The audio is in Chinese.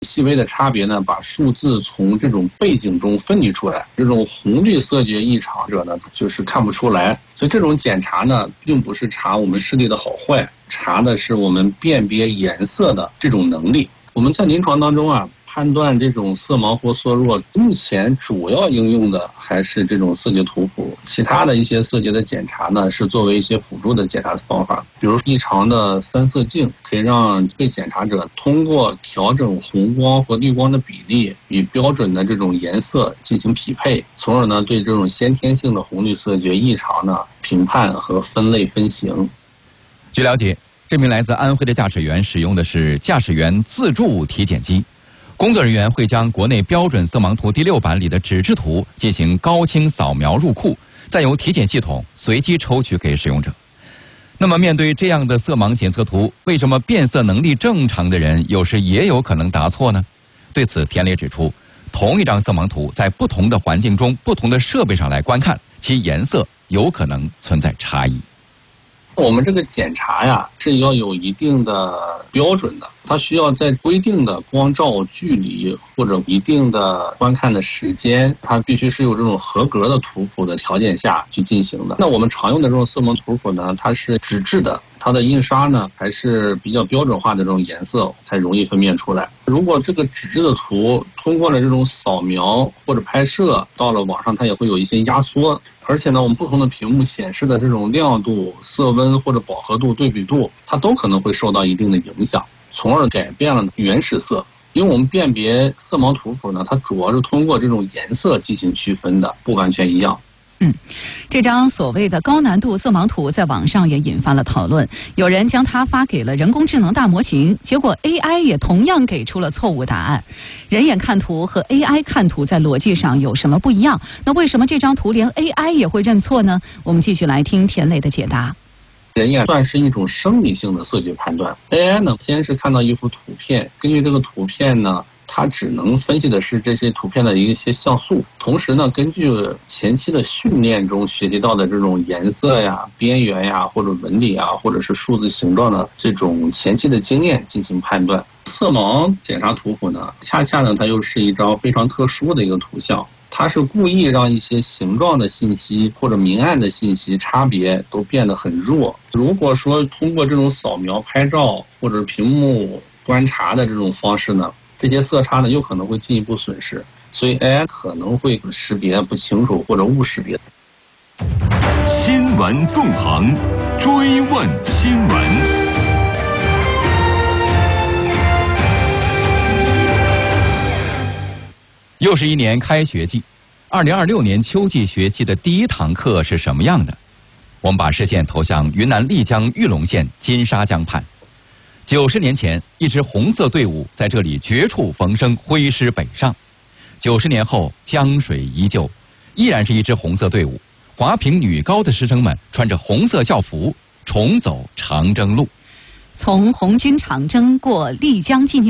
细微的差别呢，把数字从这种背景中分离出来。这种红绿色觉异常者呢，就是看不出来。所以这种检查呢，并不是查我们视力的好坏，查的是我们辨别颜色的这种能力。我们在临床当中啊，判断这种色盲或色弱，目前主要应用的还是这种色觉图谱，其他的一些色觉的检查呢，是作为一些辅助的检查方法。比如异常的三色镜，可以让被检查者通过调整红光和绿光的比例与标准的这种颜色进行匹配，从而呢对这种先天性的红绿色觉异常呢评判和分类分型。 据了解，这名来自安徽的驾驶员使用的是驾驶员自助体检机。工作人员会将国内标准色盲图第6版里的纸质图进行高清扫描入库，再由体检系统随机抽取给使用者。那么面对这样的色盲检测图，为什么辨色能力正常的人有时也有可能答错呢？对此，田磊指出，同一张色盲图在不同的环境中、不同的设备上来观看，其颜色有可能存在差异。 我们这个检查呀是要有一定的标准的，它需要在规定的光照距离或者一定的观看的时间，它必须是有这种合格的图谱的条件下去进行的。那我们常用的这种色盲图谱呢，它是纸质的，它的印刷呢还是比较标准化的这种颜色，才容易分辨出来。如果这个纸质的图通过了这种扫描或者拍摄到了网上，它也会有一些压缩。而且呢，我们不同的屏幕显示的这种亮度、色温或者饱和度、对比度，它都可能会受到一定的影响，从而改变了原始色。因为我们辨别色盲图谱呢，它主要是通过这种颜色进行区分的，不完全一样。 这张所谓的高难度色盲图在网上也引发了讨论，有人将它发给了人工智能大模型，结果 AI 也同样给出了错误答案。人眼看图和 AI 看图在逻辑上有什么不一样？那为什么这张图连 AI 也会认错呢？我们继续来听田磊的解答。 人眼算是一种生理性的色觉判断 ，AI 呢先是看到一幅图片，根据这个图片呢，它只能分析的是这些图片的一些像素，同时呢，根据前期的训练中学习到的这种颜色呀、边缘呀，或者纹理啊，或者是数字形状的这种前期的经验进行判断。色盲检查图谱呢，恰恰呢，它又是一张非常特殊的一个图像。它是故意让一些形状的信息或者明暗的信息差别都变得很弱。如果说通过这种扫描、拍照或者屏幕观察的这种方式呢，这些色差呢又可能会进一步损失，所以 AI 可能会识别不清楚或者误识别。 新闻纵横，追问新闻。 又是一年开学季，2026年秋季学期的第1堂课是什么样的？我们把视线投向云南丽江玉龙县金沙江畔。90年前，一支红色队伍在这里绝处逢生，挥师北上。90年后，江水依旧，依然是一支红色队伍。华坪女高的师生们穿着红色校服，重走长征路。 从红军长征过丽江纪念